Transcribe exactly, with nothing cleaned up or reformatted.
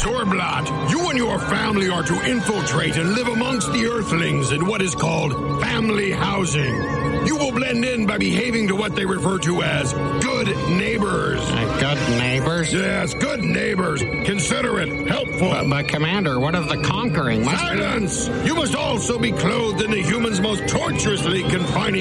Sorblat, you and your family are to infiltrate and live amongst the Earthlings in what is called family housing. You will blend in by behaving to what they refer to as good neighbors. Uh, good neighbors? Yes, good neighbors. Considerate, helpful. But, but Commander, what of the conquering? Must Silence! You must also be clothed in the human's most torturously confining